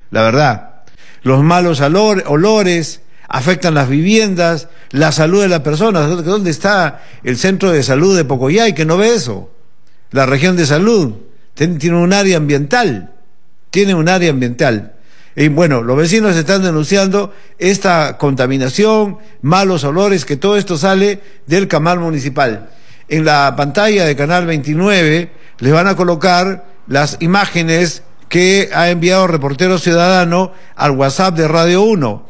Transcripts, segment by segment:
la verdad. Los malos olores afectan las viviendas, la salud de las personas. ¿Dónde está el centro de salud de Pocoyay que no ve eso? La región de salud tiene un área ambiental, Y bueno, los vecinos están denunciando esta contaminación, malos olores, que todo esto sale del camal municipal. En la pantalla de Canal 29 les van a colocar las imágenes que ha enviado Reportero Ciudadano al WhatsApp de Radio 1,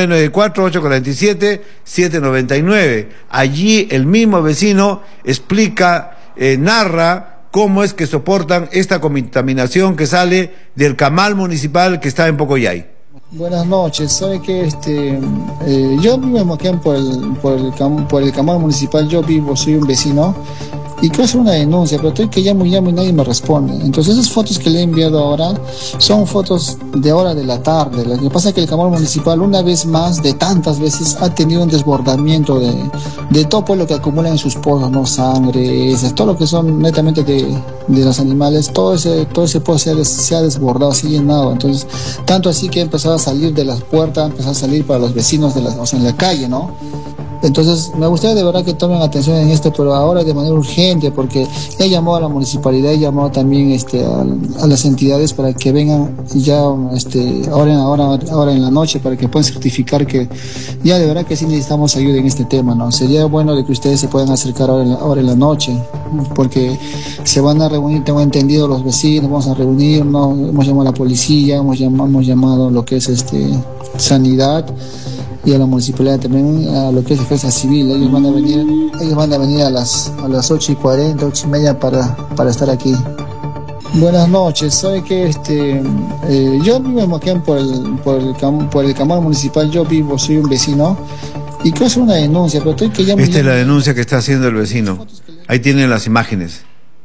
994-847-799. Allí el mismo vecino explica, narra cómo es que soportan esta contaminación que sale del camal municipal que está en Pocoyay. Buenas noches, sabe que yo vivo aquí por el camal municipal, soy un vecino y quiero hacer una denuncia, pero estoy que llamo y nadie me responde. Entonces esas fotos que le he enviado ahora son fotos de hora de la tarde. Lo que pasa es que el camal municipal, una vez más, de tantas veces, ha tenido un desbordamiento de todo lo que acumula en sus pozos, ¿no? Sangre, todo lo que son netamente de los animales, todo ese pozo se ha desbordado, se ha llenado. Entonces, tanto así que ha empezado a salir de las puertas, ha empezado a salir para los vecinos en la calle, ¿no? Entonces, me gustaría de verdad que tomen atención en esto, pero ahora de manera urgente, porque he llamado a la municipalidad, he llamado también a las entidades para que vengan ya ahora en la noche, para que puedan certificar que ya de verdad que sí necesitamos ayuda en este tema, ¿no? Sería bueno de que ustedes se puedan acercar ahora en la noche, porque se van a reunir, tengo entendido, los vecinos, vamos a reunirnos, hemos llamado a la policía, hemos llamado a lo que es sanidad, y a la municipalidad también, a lo que es defensa civil. Ellos van a venir a las 8:40, 8:30 para estar aquí. Buenas noches, sabe que yo vivo aquí por el camal municipal, soy un vecino y quiero hacer una denuncia, pero estoy que llamo. Esta es la denuncia que está haciendo el vecino. Ahí tienen las imágenes.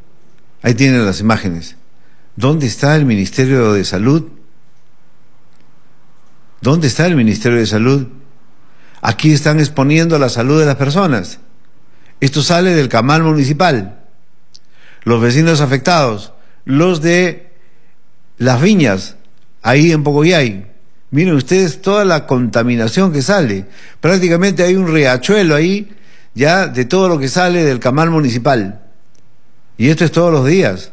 ¿Dónde está el Ministerio de Salud? ¿Dónde está el Ministerio de Salud? Aquí están exponiendo la salud de las personas. Esto sale del camal municipal. Los vecinos afectados, los de Las Viñas, ahí en Pocoyay. Miren ustedes toda la contaminación que sale. Prácticamente hay un riachuelo ahí, ya, de todo lo que sale del camal municipal. Y esto es todos los días.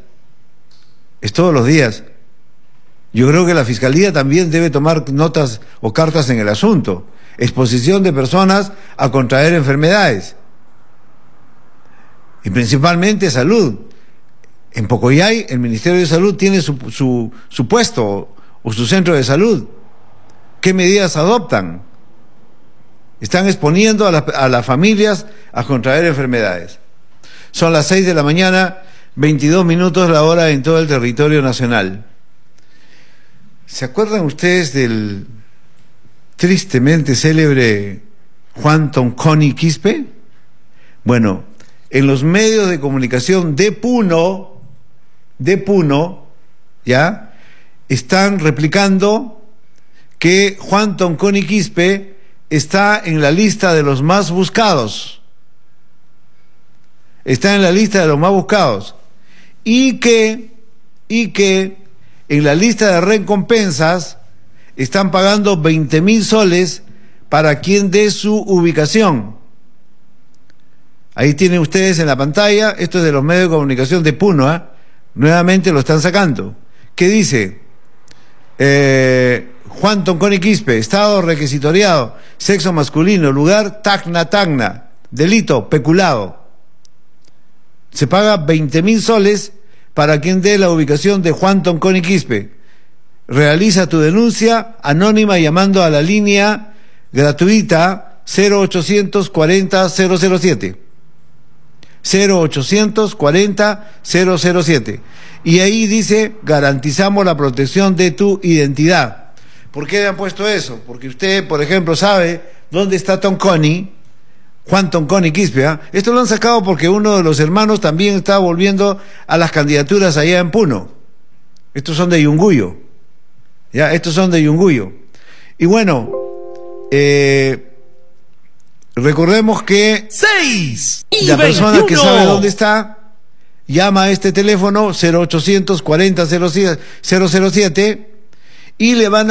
Yo creo que la Fiscalía también debe tomar notas o cartas en el asunto. Exposición de personas a contraer enfermedades. Y principalmente salud. En Pocoyay, el Ministerio de Salud tiene su puesto o su centro de salud. ¿Qué medidas adoptan? Están exponiendo a las familias a contraer enfermedades. Son las 6 de la mañana, 22 minutos la hora en todo el territorio nacional. ¿Se acuerdan ustedes del tristemente célebre Juan Tonconi Quispe? Bueno, en los medios de comunicación de Puno, ¿ya? Están replicando que Juan Tonconi Quispe está en la lista de los más buscados. Y que en la lista de recompensas están pagando 20.000 soles para quien dé su ubicación. Ahí tienen ustedes en la pantalla, esto es de los medios de comunicación de Puno, ¿eh? Nuevamente lo están sacando. ¿Qué dice? Juan Tonconi Quispe, estado requisitoriado, sexo masculino, lugar Tacna, delito peculado. Se paga 20.000 soles para quien dé la ubicación de Juan Tonconi Quispe. Realiza tu denuncia anónima llamando a la línea gratuita 0840-007. 0840-007. Y ahí dice, garantizamos la protección de tu identidad. ¿Por qué le han puesto eso? Porque usted, por ejemplo, sabe dónde está Tonconi, Juan Tonconi Quispe, ¿eh? Esto lo han sacado porque uno de los hermanos también está volviendo a las candidaturas allá en Puno. Estos son de Yunguyo. Y bueno, recordemos que 6 y la persona 21. que sabe dónde está, llama a este teléfono 0840-007 y le van